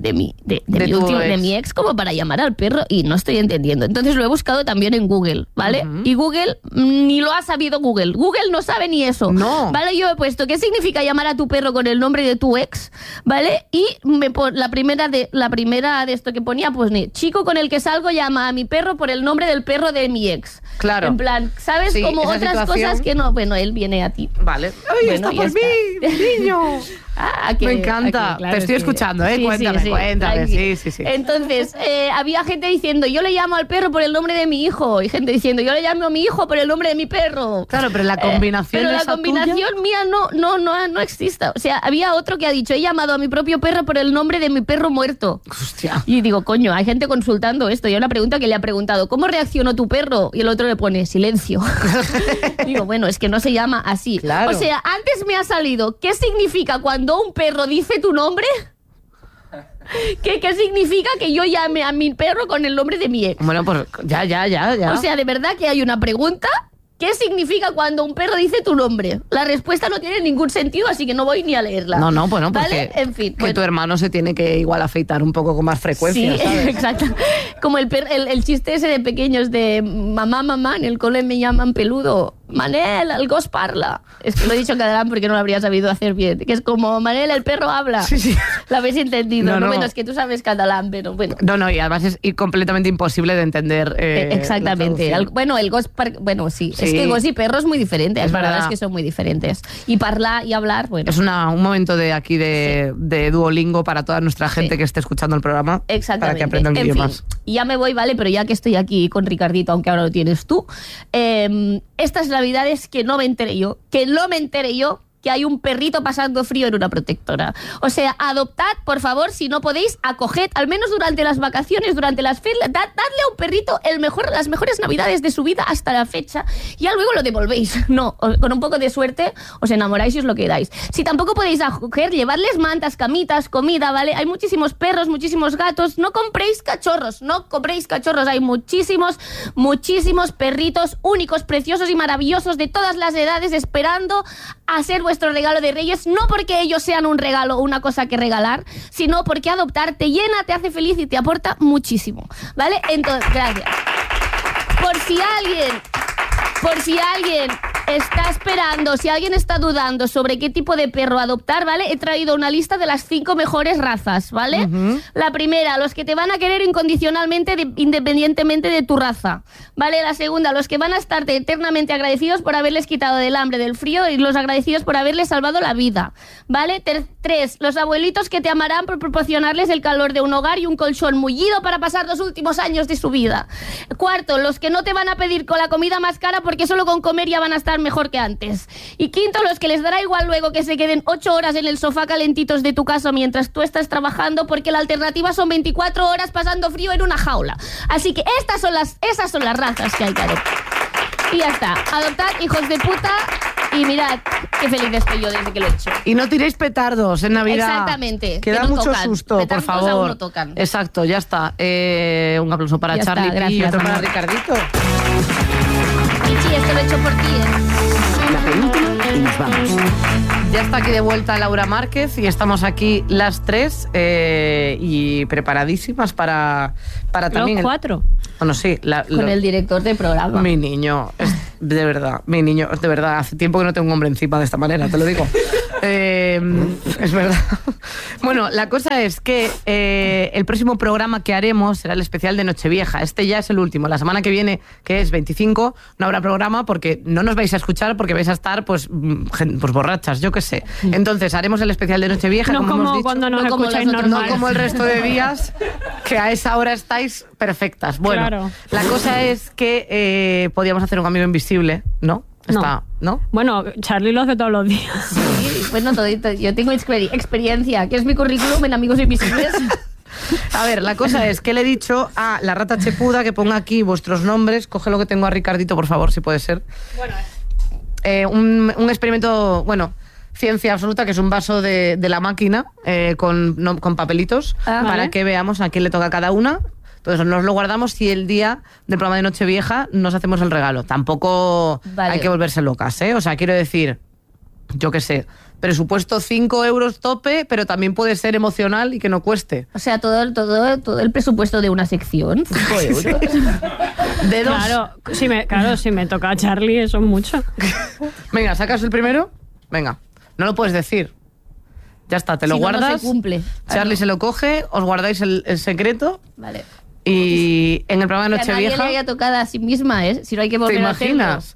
mi ex como para llamar al perro y no estoy entendiendo. Entonces lo he buscado también en Google, ¿vale? Y Google ni lo ha sabido Google. Google no sabe ni eso. No. ¿Vale? Yo he puesto ¿qué significa llamar a tu perro con el nombre de tu ex? ¿Vale? Y la primera de esto que ponía, pues chico con el que salgo llama a mi perro por el nombre del perro de mi ex. Claro. En plan, ¿sabes? Sí, Como esa otras situación- cosas que no... Bueno, él viene a ti. Vale. ¡Ay, Bueno, está ya por está. mí, niño! Me encanta. Te estoy escuchando, ¿eh? Cuéntame, tranqui. Sí. Entonces, había gente diciendo, yo le llamo al perro por el nombre de mi hijo. Y gente diciendo, yo le llamo a mi hijo por el nombre de mi perro. Claro, pero la combinación Pero la esa combinación mía no existe. O sea, había otro que ha dicho, he llamado a mi propio perro por el nombre de mi perro muerto. Hostia. Y digo, coño, hay gente consultando esto. Y una pregunta que le ha preguntado, ¿cómo reaccionó tu perro? Y el otro le pone, silencio. Digo, bueno, es que no se llama así. Claro. O sea, antes me ha salido, ¿qué significa cuando un perro dice tu nombre? ¿Qué significa que yo llame a mi perro con el nombre de mi ex? Bueno, pues ya. O sea, de verdad que hay una pregunta. ¿Qué significa cuando un perro dice tu nombre? La respuesta no tiene ningún sentido, así que no voy ni a leerla. No, bueno, ¿Vale? porque En fin, que bueno. tu hermano se tiene que igual afeitar un poco con más frecuencia, Sí, ¿sabes? exacto. Como el chiste ese de pequeños de mamá, en el cole me llaman peludo. Manel, el gos parla. Es que lo he dicho en catalán porque no lo habría sabido hacer bien. Que es como, Manel, el perro habla. Sí. ¿Lo habéis entendido? No. Bueno, es que tú sabes catalán, pero bueno. No, y además es completamente imposible de entender. Exactamente. la traducción. Bueno, el gos... Bueno, sí. Sí. Es que gos y perro es muy diferente. Es La verdad verdad. es que son muy diferentes. Y parlar y hablar, bueno. Es un momento de aquí de Duolingo para toda nuestra gente Sí. que esté escuchando el programa. Exactamente. Para que aprendan En idiomas. fin, ya me voy, ¿vale? Pero ya que estoy aquí con Ricardito, aunque ahora lo tienes tú, estas navidades que no me enteré yo, que hay un perrito pasando frío en una protectora. O sea, adoptad, por favor, si no podéis, acoged, al menos durante las vacaciones, durante las ferias, dadle a un perrito las mejores navidades de su vida hasta la fecha, y ya luego lo devolvéis. No, con un poco de suerte os enamoráis y os lo quedáis. Si tampoco podéis acoger, llevarles mantas, camitas, comida, ¿vale? Hay muchísimos perros, muchísimos gatos. No compréis cachorros, hay muchísimos perritos únicos, preciosos y maravillosos de todas las edades esperando a ser vuestro regalo de Reyes, no porque ellos sean un regalo o una cosa que regalar, sino porque adoptar te llena, te hace feliz y te aporta muchísimo, ¿vale? Entonces, gracias. Por si alguien está esperando, si alguien está dudando sobre qué tipo de perro adoptar, ¿vale? He traído una lista de las 5 mejores razas, ¿vale? La primera, los que te van a querer incondicionalmente, independientemente de tu raza, ¿vale? La segunda, los que van a estarte eternamente agradecidos por haberles quitado del hambre, del frío, y los agradecidos por haberles salvado la vida, ¿vale? 3, los abuelitos que te amarán por proporcionarles el calor de un hogar y un colchón mullido para pasar los últimos años de su vida. 4, los que no te van a pedir con la comida más cara porque solo con comer ya van a estar están mejor que antes. Y quinto, los que les dará igual luego que se queden 8 horas en el sofá calentitos de tu casa mientras tú estás trabajando, porque la alternativa son 24 horas pasando frío en una jaula. Así que esas son las razas que hay que adoptar. Y ya está. Adoptad, hijos de puta, y mirad qué feliz estoy yo desde que lo he hecho. Y no tiréis petardos en Navidad. Exactamente. Que da no mucho tocan. susto, Petardos por aún favor. no tocan. Exacto, ya está. Un aplauso para Ya Charlie está, P y gracias, otro para amor. Ricardito. Pichi, esto lo he hecho por ti, La penúltima y nos vamos. Ya está aquí de vuelta Laura Márquez y estamos aquí las tres y preparadísimas para también... Los 4. Bueno, sí. Con el director de programa. Mi niño, de verdad, hace tiempo que no tengo un hombre encima de esta manera, te lo digo. Es verdad. Bueno, la cosa es que el próximo programa que haremos será el especial de Nochevieja. Este ya es el último. La semana que viene, que es 25, no habrá programa porque no nos vais a escuchar porque vais a estar pues borrachas, yo qué sé. Entonces haremos el especial de Nochevieja, No como hemos como dicho. cuando nos No como escucháis las otras, normal. No como el resto de días, que a esa hora estáis perfectas. Bueno, Claro. la cosa es que podíamos hacer un amigo invisible, ¿no? ¿No? Bueno, Charlie lo hace todos los días. Sí, bueno, todito. Yo tengo experiencia. ¿Qué es mi currículum en Amigos Invisibles? A ver, la cosa es que le he dicho a la rata chepuda que ponga aquí vuestros nombres. Coge lo que tengo a Ricardito, por favor, si puede ser. Bueno, Un experimento, bueno, ciencia absoluta, que es un vaso de la máquina con papelitos para vale. que veamos a quién le toca a cada una. Entonces nos lo guardamos y el día del programa de Nochevieja nos hacemos el regalo. Tampoco Vale. hay que volverse locas, ¿eh? O sea, quiero decir, yo qué sé, presupuesto 5 euros tope, pero también puede ser emocional y que no cueste. O sea, todo el presupuesto de una sección, 5 euros. De dos. Claro, si me toca a Charlie, eso es mucho. Venga, ¿sacas el primero? Venga, no lo puedes decir. Ya está, te lo Si no, guardas. no se cumple. Charlie se lo coge, os guardáis el secreto Vale. y en el programa de Que a nadie le Nochevieja... haya tocado a sí misma, ¿eh? Si no hay que ¿Te volver a hacerlo. imaginas?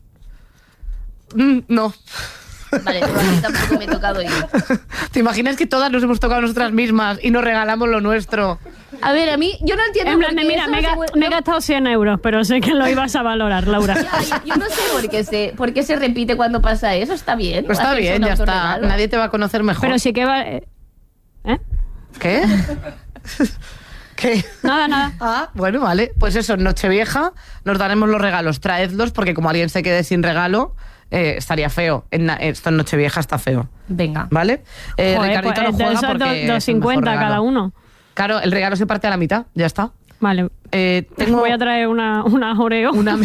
No. Vale, pero a mí tampoco me he tocado yo. ¿Te imaginas que todas nos hemos tocado nosotras mismas y nos regalamos lo nuestro? A ver, a mí, yo no entiendo En plan por de, qué mira, eso me se he gastado 100 euros, pero sé que lo ibas a valorar, Laura. Ya, yo no sé por qué se repite cuando pasa eso. Está bien. Pues está hacerse bien, un ya está. autorregalo. Nadie te va a conocer mejor. Pero sí que va... ¿Qué? ¿Qué? Nada. Ah, bueno, vale. Pues eso, en Nochevieja nos daremos los regalos. Traedlos porque como alguien se quede sin regalo, estaría feo. Esto en Nochevieja está feo. Venga. ¿Vale? Joder, Ricardito no juega eso es porque es el 2,50 mejor regalo. cada uno. Claro, el regalo se parte a la mitad, ya está. Vale. Voy a traer una Oreo. una...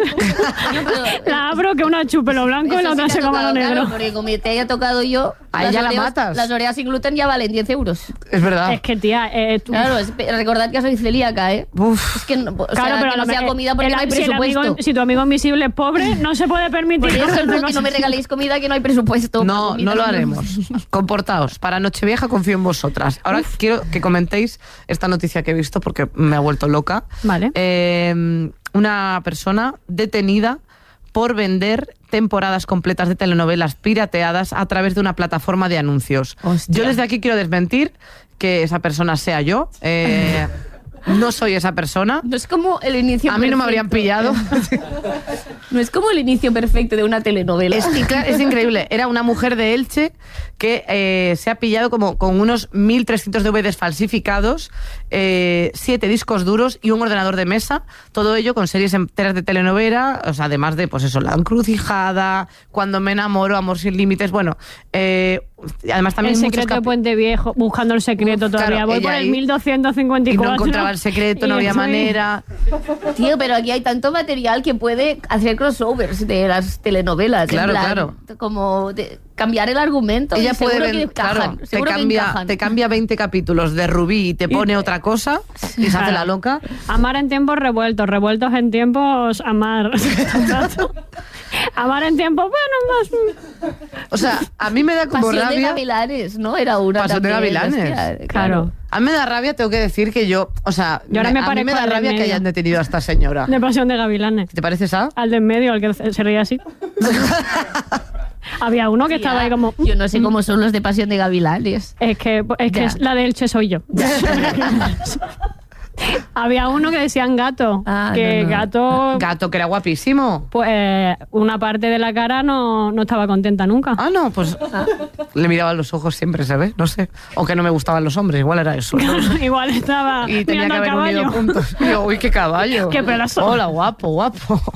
La abro, que una chupelo blanco y Eso la otra sí se te ha coma lo tocado, negro. claro, porque como te haya tocado yo, A ella la matas. Las Oreas sin gluten ya valen 10 euros. Es verdad. Es que, tía, tú... Claro, recordad que soy celíaca, ¿eh? Uf. Es que no, o Claro, sea, pero que no sea comida porque no hay presupuesto. Si tu amigo invisible es pobre, no se puede permitir Por eso cogerte no, que cosas no me así. regaléis comida que no hay presupuesto. No, Comida no lo haremos. Comportaos. Para Nochevieja confío en vosotras. Ahora quiero que comentéis esta noticia que he visto porque me ha vuelto loca. Vale. Una persona detenida por vender temporadas completas de telenovelas pirateadas a través de una plataforma de anuncios. Hostia. Yo desde aquí quiero desmentir que esa persona sea yo. No soy esa persona. No es como el inicio A mí no me habrían pillado. No es como el inicio perfecto de una telenovela. Es increíble. Era una mujer de Elche que se ha pillado como con unos 1.300 DVDs falsificados, 7 discos duros y un ordenador de mesa. Todo ello con series enteras de telenovela, o sea, además de, pues eso, La Encrucijada, Cuando me enamoro, Amor sin límites. Bueno, además también El muchos secreto de Puente Viejo, buscando el secreto Uf, todavía. claro, Voy ella por el ahí. 1254. y no encontraba el secreto, no Y había estoy- manera. Tío, pero aquí hay tanto material que puede hacer crossovers de las telenovelas. en Claro, plan, claro. Como cambiar el argumento. Ella y seguro puede que ver, encajan, claro, seguro que encajan. te cambia 20 capítulos de Rubí y te pone otra cosa y se hace la loca. Amar en tiempos revueltos, revueltos en tiempos amar. Amar en tiempos, bueno, más... O sea, a mí me da como Pasión de rabia. Gavilanes, ¿no? Era una Pasión de también, Gavilanes. hostia, Claro. A mí me da rabia, tengo que decir que yo, o sea, Yo ahora me a mí parezco me da al de rabia que medio. hayan detenido a esta señora. De Pasión de Gavilanes. ¿Te parece esa? Al de en medio, al que se reía así. Había uno que estaba ahí como... Yo no sé cómo son los de Pasión de Gavilanes. Es que Ya. la de Elche soy yo. Había uno que decían Gato. Que Gato... Gato, que era guapísimo. Pues una parte de la cara no estaba contenta nunca. Ah, no, pues le miraba los ojos siempre, ¿se ve? No sé. O que no me gustaban los hombres, igual era eso. ¿No? Igual estaba y tenía mirando que haber al caballo. unido puntos. Y yo, uy, qué caballo. Qué pedazo. Hola, guapo.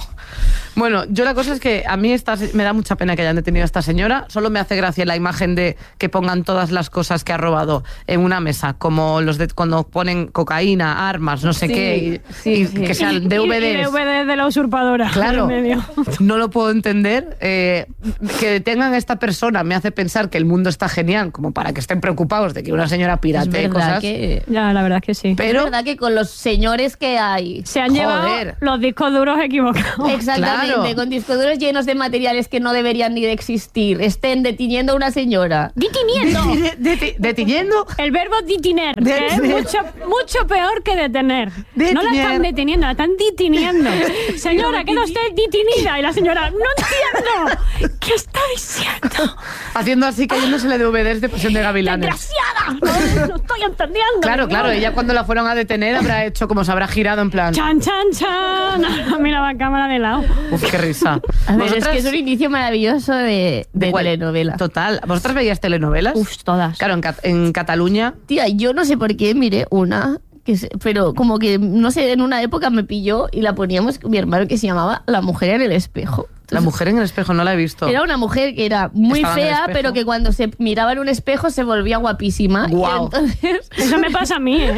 Bueno, yo la cosa es que a mí me da mucha pena que hayan detenido a esta señora. Solo me hace gracia la imagen de que pongan todas las cosas que ha robado en una mesa, como los de cuando ponen cocaína, armas, no sé qué, y que sean DVDs. Y DVDs de la usurpadora. Claro, en medio. no lo puedo entender. Que detengan a esta persona me hace pensar que el mundo está genial, como para que estén preocupados de que una señora piratee cosas. Ya, la verdad es que sí. Pero es verdad que con los señores que hay... Se han llevado los discos duros equivocados. Exactamente, claro. Con discos duros llenos de materiales que no deberían ni de existir. Estén deteniendo a una señora. ¡Detiniendo! ¿Deteniendo? El verbo detiner, que es mucho peor que detener. No la están deteniendo, la están detiniendo. Señora, que no esté detenida. Y la señora, no entiendo. ¿Qué está diciendo? Haciendo así, cayéndosele DVDs de Pasión de Gavilanes. ¡Desgraciada! No estoy entendiendo. Claro, ella cuando la fueron a detener habrá hecho como se habrá girado en plan... ¡Chan, chan, chan! Mira la cámara de lado. Uf, qué risa. A ver, es que es un inicio maravilloso de telenovela. Total. ¿Vosotras veías telenovelas? Uf, todas. Claro, en Cataluña... Tía, yo no sé por qué miré una... pero como que, no sé, en una época me pilló y la poníamos con mi hermano, que se llamaba La mujer en el espejo. Entonces, la mujer en el espejo, no la he visto. Era una mujer que era muy fea, pero que cuando se miraba en un espejo se volvía guapísima. Wow. Entonces... Eso me pasa a mí, ¿eh?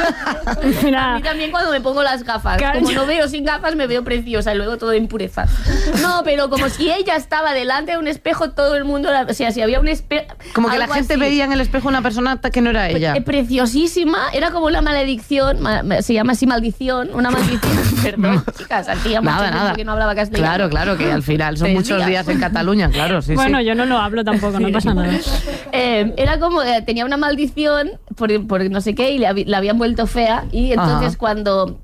Mira. A mí también cuando me pongo las gafas. Como no veo sin gafas, me veo preciosa y luego todo de impureza. No, pero como si ella estaba delante de un espejo, todo el mundo... O sea, si había un espejo... Como que la gente veía en el espejo una persona que no era ella. Preciosísima. Era como una maledicción. Se llama así maldición. Una maldición. Perdón, chicas. Hacía mucho tiempo que no hablaba castellano. Claro, que al final son muchos días en Cataluña, claro. Sí, bueno, yo no lo hablo tampoco, no pasa nada. Era como, tenía una maldición por no sé qué y la habían vuelto fea y entonces cuando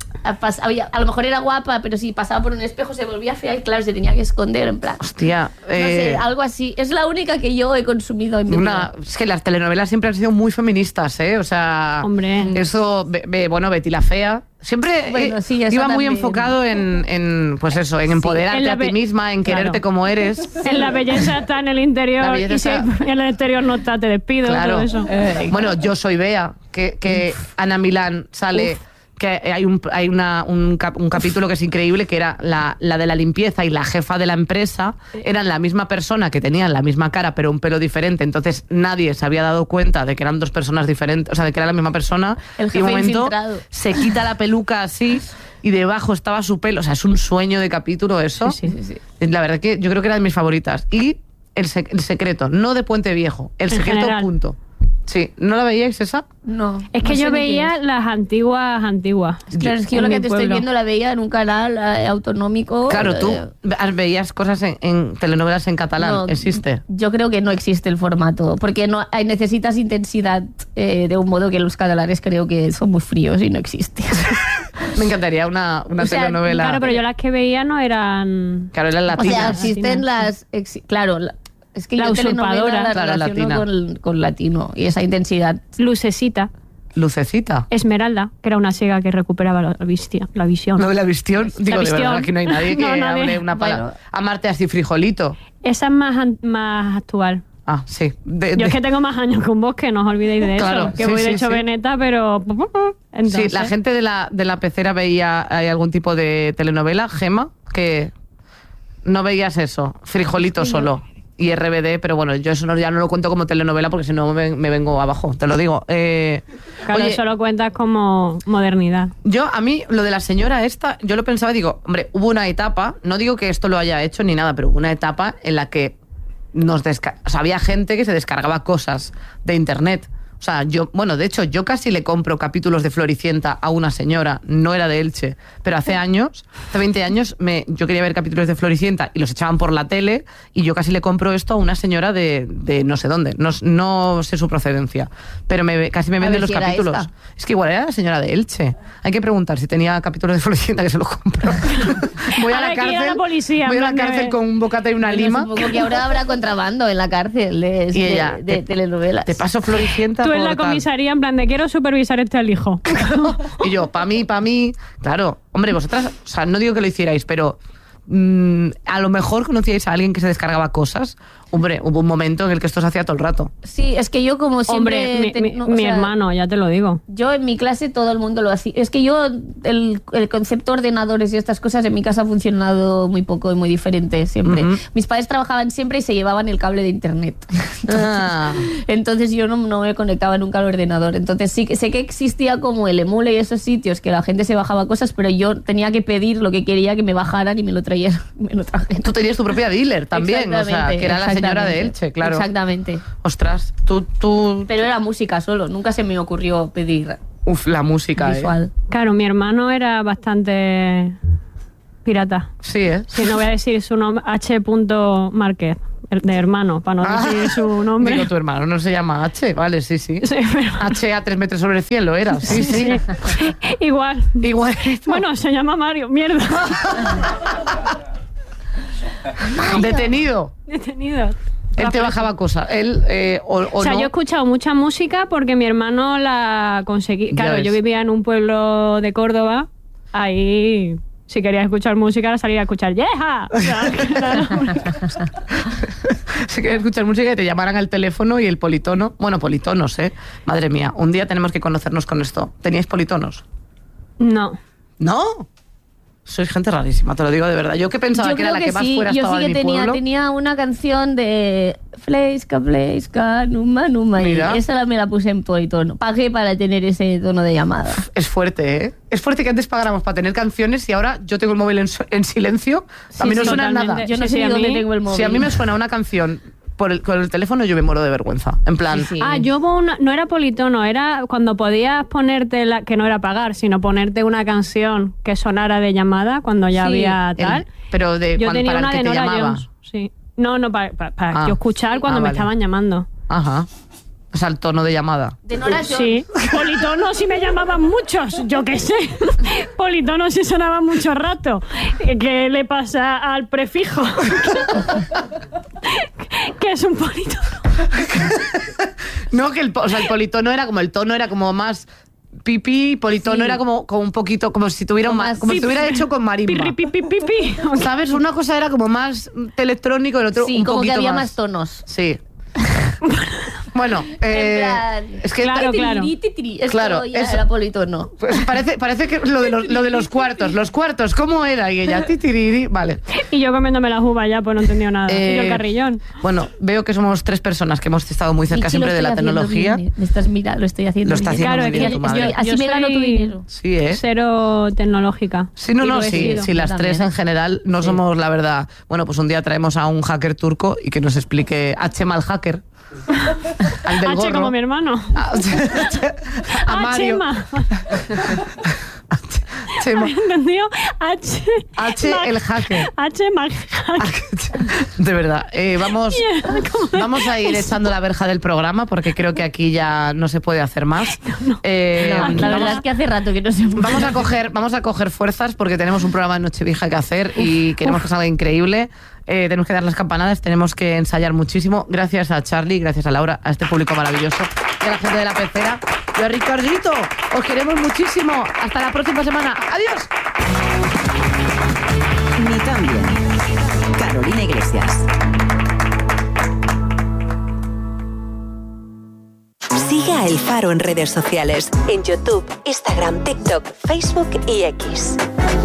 a lo mejor era guapa, pero si pasaba por un espejo se volvía fea y claro, se tenía que esconder en plan. Hostia. No sé, algo así. Es la única que yo he consumido en mi vida. Es que las telenovelas siempre han sido muy feministas, ¿eh? O sea, hombre. Eso, bueno, Betty la Fea. Siempre iba muy enfocado en pues eso, en empoderarte a ti misma, en quererte como eres. En la belleza está en el interior y si en el exterior no está, te despido. Claro. Todo eso. Bueno, Yo soy Bea, que Ana Milán sale... que hay un capítulo que es increíble, que era la de la limpieza y la jefa de la empresa eran la misma persona, que tenían la misma cara pero un pelo diferente, entonces nadie se había dado cuenta de que eran dos personas diferentes, o sea, de que era la misma persona. El jefe y un momento infiltrado. Se quita la peluca así y debajo estaba su pelo, o sea, es un sueño de capítulo eso. Sí. La verdad que yo creo que era de mis favoritas. Y el secreto, no de Puente Viejo, el secreto general. Punto. Sí, ¿no la veíais esa? No. Es que yo veía las antiguas. Claro, es que yo lo que te estoy viendo la veía en un canal autonómico. Claro, tú veías cosas en telenovelas en catalán. No, ¿existe? Yo creo que no existe el formato, porque necesitas intensidad de un modo que los catalanes creo que son muy fríos y no existe. Me encantaría una telenovela. Claro, pero yo las que veía no eran... Claro, eran latinas. O sea, existen las... Claro, es que La yo usurpadora, la claro, relaciono con latino y esa intensidad. Lucecita. Lucecita. Esmeralda, que era una ciega que recuperaba la visión. No, la visión. Digo, visión. de verdad, aquí no hay nadie que No, nadie. hable una palabra. Bueno. Amarte así, frijolito. Esa es más actual. Ah, sí. Yo es que tengo más años con vos, que no os olvidéis de Claro, eso. Que sí, voy de sí, chovенeta, pero... Entonces, Sí, la gente de la pecera veía algún tipo de telenovela, Gema, que no veías eso, frijolito solo. Y RBD, pero bueno, yo eso ya no lo cuento como telenovela porque si no me vengo abajo, te lo digo. Claro, oye, eso lo cuentas como modernidad. a mí, lo de la señora esta, yo lo pensaba, digo, hombre, hubo una etapa, no digo que esto lo haya hecho ni nada, pero hubo una etapa en la que había gente que se descargaba cosas de internet. O sea, de hecho, yo casi le compro capítulos de Floricienta a una señora, no era de Elche, pero hace 20 años, yo quería ver capítulos de Floricienta y los echaban por la tele y yo casi le compro esto a una señora de no sé dónde, no sé su procedencia, pero casi me vende los capítulos. Es que igual era la señora de Elche. Hay que preguntar si tenía capítulos de Floricienta, que se los compro. Voy a la cárcel con un bocata y una lima. Supongo que ahora habrá contrabando en la cárcel de telenovela. Te paso Floricienta. tú en la tal. comisaría en plan de quiero supervisar este alijo. Y yo, pa' mí. Claro, hombre, vosotras, o sea, no digo que lo hicierais, pero a lo mejor conocíais a alguien que se descargaba cosas. Hombre, hubo un momento en el que esto se hacía todo el rato. Sí, es que yo como siempre... Hombre, mi hermano, ya te lo digo. Yo en mi clase todo el mundo lo hacía. Es que yo, el concepto ordenadores y estas cosas en mi casa ha funcionado muy poco y muy diferente siempre. Mis padres trabajaban siempre y se llevaban el cable de internet. Entonces yo no me conectaba nunca al ordenador. Entonces sí que sé que existía como el Emule y esos sitios que la gente se bajaba cosas, pero yo tenía que pedir lo que quería que me bajaran y me lo trajeran. Tú tenías tu propia dealer también, o sea, que era la señora de Elche, claro. Exactamente. Ostras, tú... Pero era música solo, nunca se me ocurrió pedir Uf, la música, visual. Claro, mi hermano era bastante pirata. Sí, ¿eh? Sí, no voy a decir su nombre, H. Márquez, de hermano, para no decir su nombre. Digo, tu hermano no se llama H, vale, sí. Sí, pero... H a 3 metros sobre el cielo era, sí. Igual. Igualito. Bueno, se llama Mario, mierda. Detenido. Él te bajaba cosas. Él, o sea, no. yo he escuchado mucha música porque mi hermano la conseguí. Claro, yo vivía en un pueblo de Córdoba. Ahí, si querías escuchar música, salía a escuchar ¡Yeja! O sea, si querías escuchar música y te llamaran al teléfono y el politono. Bueno, politonos, Madre mía, un día tenemos que conocernos con esto. ¿Teníais politonos? No. ¿No? Sois gente rarísima, te lo digo de verdad. Yo que pensaba que era la que más fuera estaba de mi pueblo. Tenía una canción de Fleiska, Numa, Mira. y esa me la puse en politono. Pagué para tener ese tono de llamada. Es fuerte, ¿eh? Es fuerte que antes pagáramos para tener canciones y ahora yo tengo el móvil en silencio. También no suena nada. Yo no sé ni dónde tengo el móvil. Si a mí me suena una canción con el teléfono, yo me muero de vergüenza. En plan... Sí. Yo no era politono, era cuando podías ponerte, que no era pagar, sino ponerte una canción que sonara de llamada cuando ya había tal. Pero yo tenía para una el que de te Nora llamaba. Jones. Sí. No, para yo escuchar cuando me vale. estaban llamando. Ajá. O sea, el tono de llamada. De Nora Jones. Sí. Politono sí me llamaban muchos, yo qué sé. Politono sí sonaba mucho rato. ¿Qué le pasa al prefijo? ¿Qué es un politono? No, que el politono era como el tono, era como más pipí, politono era como un poquito, como si tuviera como si estuviera hecho con marimba. Pipi. ¿Sabes? Una cosa era como más electrónico, el otro Sí, un como poquito que había más más tonos. Sí. Bueno, En plan, es que claro. Esto Claro, ya eso. era politono. pues parece que lo de los cuartos, ¿cómo era? Y ella, titiriri, vale. Y yo comiéndome las uvas ya, pues no he entendido nada. Y yo el carrillón. Bueno, veo que somos 3 personas que hemos estado muy cerca Michi, siempre lo de la estoy haciendo tecnología. bien, Me estás mirando, lo estoy haciendo Lo está bien. haciendo Claro, muy es bien que tu madre. Así yo me gano tu soy dinero. Sí, ¿eh? Cero tecnológica. Sí, no, Y lo he sí, sido. sí, las también. 3 en general no somos, la verdad. Bueno, pues un día traemos a un hacker turco y que nos explique H mal hacker. Al del H gorro. como mi hermano. A Mario. Chema. Chema. ¿Entendido? H El hacker. H Mac De verdad. Vamos a ir es? echando la verja del programa porque creo que aquí ya no se puede hacer más. La verdad es que hace rato que no se puede. Vamos a coger fuerzas porque tenemos un programa de Nochevieja que hacer y queremos que salga increíble. Tenemos que dar las campanadas, tenemos que ensayar muchísimo. Gracias a Charlie, gracias a Laura, a este público maravilloso y a la gente de La Pecera y a Ricardito. Os queremos muchísimo. Hasta la próxima semana. ¡Adiós! Ni tan bien. Carolina Iglesias. Sigue a El Faro en redes sociales, en YouTube, Instagram, TikTok, Facebook y X.